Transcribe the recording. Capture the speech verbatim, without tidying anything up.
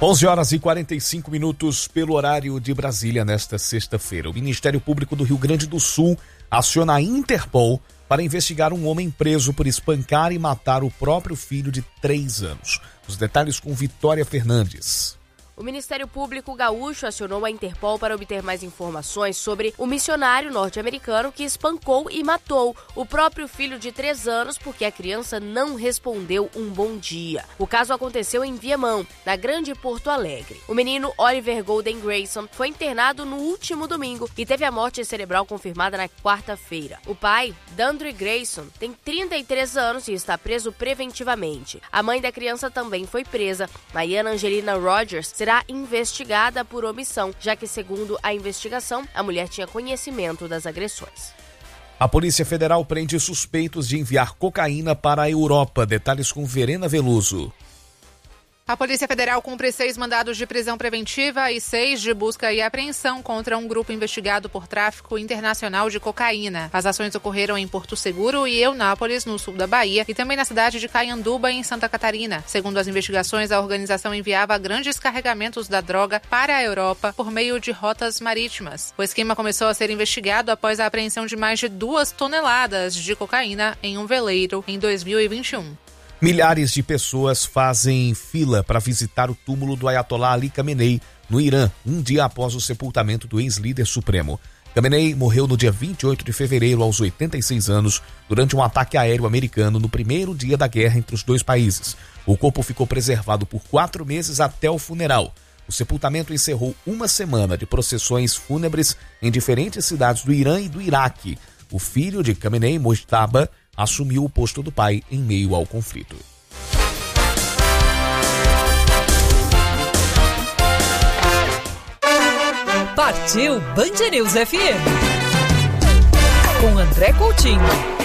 onze horas e quarenta e cinco minutos pelo horário de Brasília nesta sexta-feira. O Ministério Público do Rio Grande do Sul aciona a Interpol para investigar um homem preso por espancar e matar o próprio filho de três anos. Os detalhes com Vitória Fernandes. O Ministério Público Gaúcho acionou a Interpol para obter mais informações sobre o missionário norte-americano que espancou e matou o próprio filho de três anos porque a criança não respondeu um bom dia. O caso aconteceu em Viamão, na Grande Porto Alegre. O menino Oliver Golden Grayson foi internado no último domingo e teve a morte cerebral confirmada na quarta-feira. O pai, Dandre Grayson, tem trinta e três anos e está preso preventivamente. A mãe da criança também foi presa. Mariana Angelina Rogers será investigada por omissão, já que, segundo a investigação, a mulher tinha conhecimento das agressões. A Polícia Federal prende suspeitos de enviar cocaína para a Europa. Detalhes com Verena Veloso. A Polícia Federal cumpre seis mandados de prisão preventiva e seis de busca e apreensão contra um grupo investigado por tráfico internacional de cocaína. As ações ocorreram em Porto Seguro e Eunápolis, no sul da Bahia, e também na cidade de Caianduba, em Santa Catarina. Segundo as investigações, a organização enviava grandes carregamentos da droga para a Europa por meio de rotas marítimas. O esquema começou a ser investigado após a apreensão de mais de duas toneladas de cocaína em um veleiro em dois mil e vinte e um. Milhares de pessoas fazem fila para visitar o túmulo do Ayatollah Ali Khamenei, no Irã, um dia após o sepultamento do ex-líder supremo. Khamenei morreu no dia vinte e oito de fevereiro, aos oitenta e seis anos, durante um ataque aéreo americano no primeiro dia da guerra entre os dois países. O corpo ficou preservado por quatro meses até o funeral. O sepultamento encerrou uma semana de procissões fúnebres em diferentes cidades do Irã e do Iraque. O filho de Khamenei, Mojtaba, assumiu o posto do pai em meio ao conflito. Partiu Band News F M. Com André Coutinho.